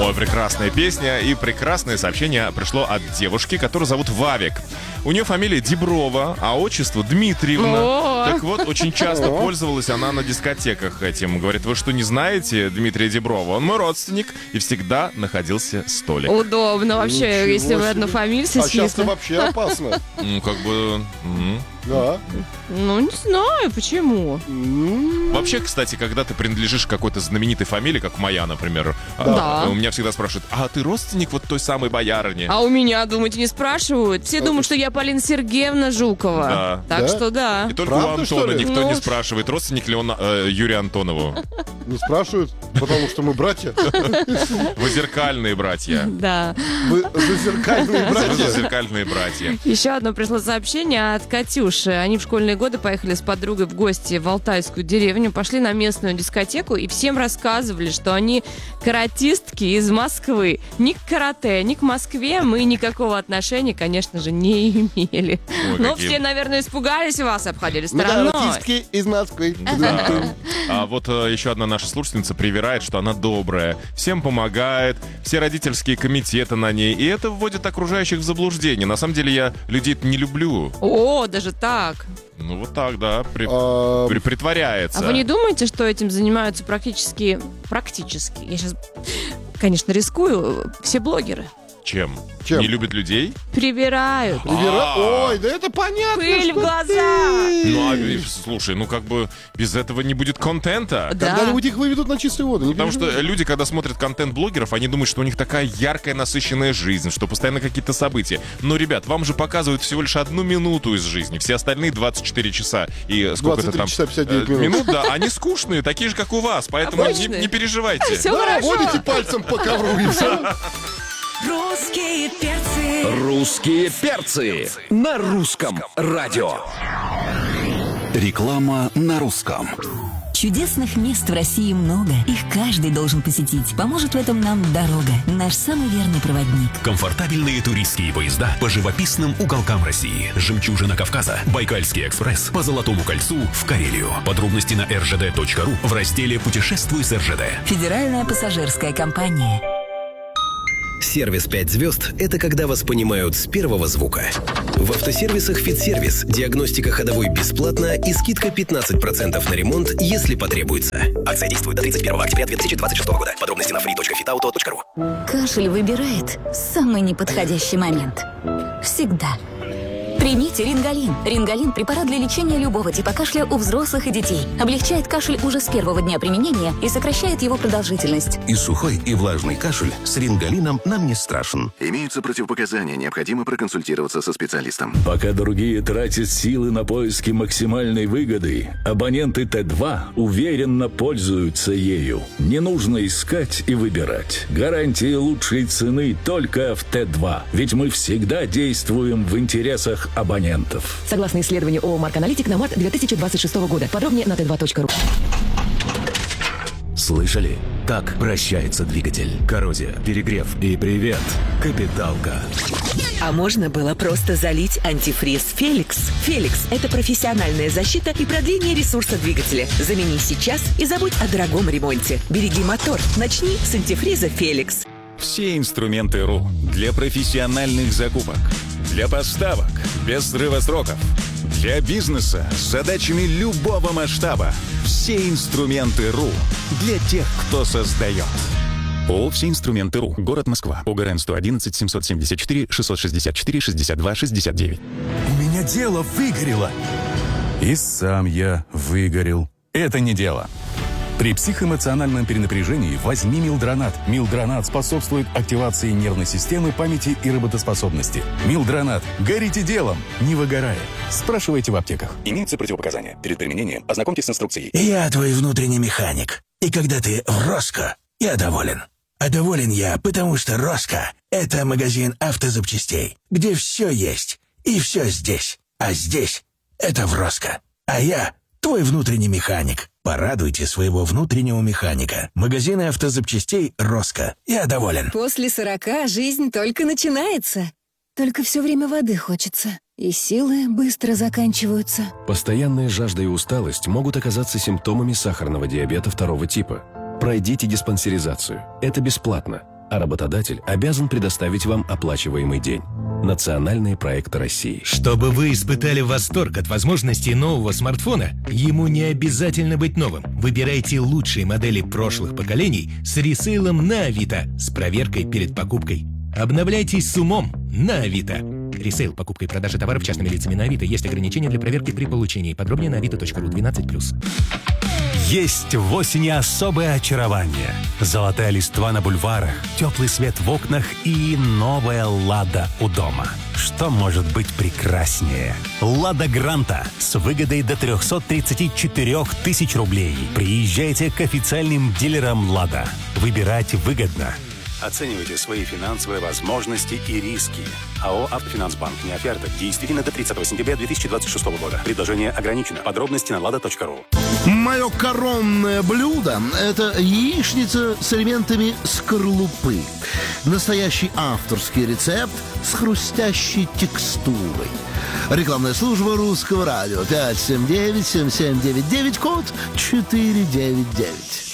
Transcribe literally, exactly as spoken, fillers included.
Ой, прекрасная песня и прекрасное сообщение пришло от девушки, которую зовут Вавик. У нее фамилия Диброва, а отчество Дмитриевна. О! Так вот, очень часто пользовалась она на дискотеках этим. Говорит, вы что, не знаете Дмитрия Диброва? Он мой родственник и всегда находился столик. Удобно вообще, Ничего если вы себе. одну фамилию А сейчас-то свистнули. вообще опасно. Ну, как бы... м. Да. Ну, не знаю, почему. Вообще, кстати, когда ты принадлежишь какой-то знаменитой фамилии, как моя, например, Да. а, у меня всегда спрашивают, а ты родственник вот той самой боярыни? А у меня, думаете, не спрашивают? Все думают, что я Полина Сергеевна Жукова. Да. Так Да? что да. И только Правда, у что Антона ли? никто Ну. не спрашивает, родственник ли он э, Юрию Антонову. Не спрашивают, потому что мы братья. Вы зеркальные братья. Да. Вы зазеркальные Вы братья. зеркальные братья. Еще одно пришло сообщение от Катюши. Они в школьные годы поехали с подругой в гости в Алтайскую деревню, пошли на местную дискотеку и всем рассказывали, что они каратистки из Москвы. Ни к карате, ни к Москве мы никакого отношения, конечно же, не имели. Ой, Но какие- все, наверное, испугались вас и обходили Мы стороной. каратистки из Москвы. Да. А вот э, еще одна наша слушательница привирает, что она добрая, всем помогает, все родительские комитеты на ней, и это вводит окружающих в заблуждение. На самом деле я людей не люблю. О, даже так. Ну вот так, да, при- А, при- притворяется. А вы не думаете, что этим занимаются практически, практически, я сейчас, конечно, рискую, все блогеры? Чем? Чем? Не любят людей? Прибирают. Привера- А. Ой, да это понятно. Пыль в что глаза. ты. Ну, а, э, слушай, ну как бы без этого не будет контента. Да. Когда-нибудь их выведут на чистую воду. не Потому что переживай. люди, когда смотрят контент блогеров, они думают, что у них такая яркая, насыщенная жизнь, что постоянно какие-то события. Но, ребят, вам же показывают всего лишь одну минуту из жизни. Все остальные двадцать четыре часа и сколько это двадцать три там... часа пятьдесят девять э, минут. да, они скучные, такие же, как у вас. Поэтому не, Обычные. не переживайте. Все Да, хорошо. водите пальцем по ковру и все. Русские перцы. Русские перцы на русском радио. Реклама на русском. Чудесных мест в России много. Их каждый должен посетить. Поможет в этом нам дорога. Наш самый верный проводник. Комфортабельные туристские поезда по живописным уголкам России. Жемчужина Кавказа. Байкальский экспресс по Золотому кольцу в Карелию. Подробности на эр жэ дэ точка ру в разделе «Путешествуй с эр жэ дэ». Федеральная пассажирская компания. Сервис пять звезд – это когда вас понимают с первого звука. В автосервисах «Фитсервис» диагностика ходовой бесплатна и скидка пятнадцать процентов на ремонт, если потребуется. Акция действует до тридцать первого октября две тысячи двадцать шестого года. Подробности на фри точка фитауто точка ру. Кашель выбирает самый неподходящий момент. Всегда. Примите Рингалин. Рингалин – препарат для лечения любого типа кашля у взрослых и детей. Облегчает кашель уже с первого дня применения и сокращает его продолжительность. И сухой, и влажный кашель с рингалином нам не страшен. Имеются противопоказания, необходимо проконсультироваться со специалистом. Пока другие тратят силы на поиски максимальной выгоды, абоненты Т два уверенно пользуются ею. Не нужно искать и выбирать. Гарантии лучшей цены только в Т два. Ведь мы всегда действуем в интересах абонентов. Согласно исследованию ООО «Марк Аналитик» на март две тысячи двадцать шестого года. Подробнее на тэ два точка ру. Слышали? Так прощается двигатель. Коррозия, перегрев и привет, капиталка. А можно было просто залить антифриз «Феликс». «Феликс» — это профессиональная защита и продление ресурса двигателя. Замени сейчас и забудь о дорогом ремонте. Береги мотор. Начни с антифриза «Феликс». Все инструменты РУ для профессиональных закупок, для поставок без срыва сроков, для бизнеса с задачами любого масштаба. Все инструменты РУ для тех, кто создает. ООО «Все инструменты РУ». Город Москва. ОГРН сто одиннадцать семьсот семьдесят четыре шестьсот шестьдесят четыре шестьдесят два шестьдесят девять. У меня дело выгорело. И сам я выгорел. Это не дело. При психоэмоциональном перенапряжении возьми Милдронат. Милдронат способствует активации нервной системы, памяти и работоспособности. Милдронат. Горите делом, не выгорая. Спрашивайте в аптеках. Имеются противопоказания. Перед применением ознакомьтесь с инструкцией. Я твой внутренний механик. И когда ты в Роско, я доволен. А доволен я, потому что Роско – это магазин автозапчастей, где все есть и все здесь. А здесь – это в Роско. А я твой внутренний механик. Порадуйте своего внутреннего механика. Магазины автозапчастей «Роско». Я доволен. После сорока жизнь только начинается. Только все время воды хочется. И силы быстро заканчиваются. Постоянная жажда и усталость могут оказаться симптомами сахарного диабета второго типа. Пройдите диспансеризацию. Это бесплатно. а работодатель обязан предоставить вам оплачиваемый день. Национальные проекты России. Чтобы вы испытали восторг от возможностей нового смартфона, ему не обязательно быть новым. Выбирайте лучшие модели прошлых поколений с ресейлом на Авито с проверкой перед покупкой. Обновляйтесь с умом на Авито. Ресейл, покупка и продажа товаров частными лицами на Авито. Есть ограничения для проверки при получении. Подробнее на авито точка ру. двенадцать плюс. Есть в осени особое очарование. Золотая листва на бульварах, теплый свет в окнах и новая «Лада» у дома. Что может быть прекраснее? «Лада Гранта» с выгодой до триста тридцать четыре тысяч рублей. Приезжайте к официальным дилерам «Лада». Выбирать выгодно. Оценивайте свои финансовые возможности и риски. АО «Автофинансбанк». Не оферта. Действительно до тридцатого сентября две тысячи двадцать шестого года. Предложение ограничено. Подробности на лада точка ру. Мое коронное блюдо – это яичница с элементами скорлупы. Настоящий авторский рецепт с хрустящей текстурой. Рекламная служба Русского радио. пять семь девять семь семь девять девять, код четыре девять девять.